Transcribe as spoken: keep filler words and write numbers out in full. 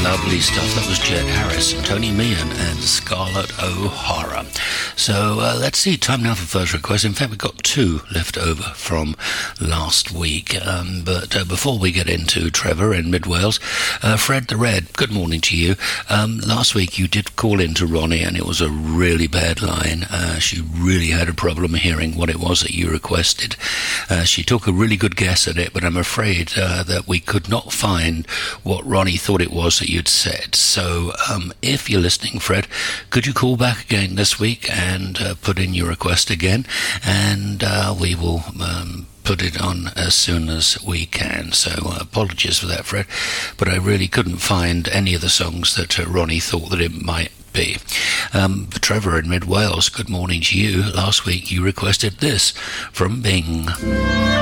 Lovely stuff. That was Jet Harris, Tony Meehan and Scarlett O'Hara. So uh, let's see, time now for first request. In fact, we've got two left over from last week. Um, but uh, before we get into Trevor in Mid Wales, uh, Fred the Red, good morning to you. Um, last week you did call in to Ronnie and it was a really bad line. Uh, she really had a problem hearing what it was that you requested. Uh, she took a really good guess at it, but I'm afraid uh, that we could not find what Ronnie thought it was that you'd said. So um, if you're listening, Fred, could you call back again this week and uh, put in your request again, and uh, we will um, put it on as soon as we can. So uh, apologies for that, Fred, but I really couldn't find any of the songs that uh, Ronnie thought that it might be. Um, Trevor in Mid Wales, good morning to you. Last week you requested this from Bing.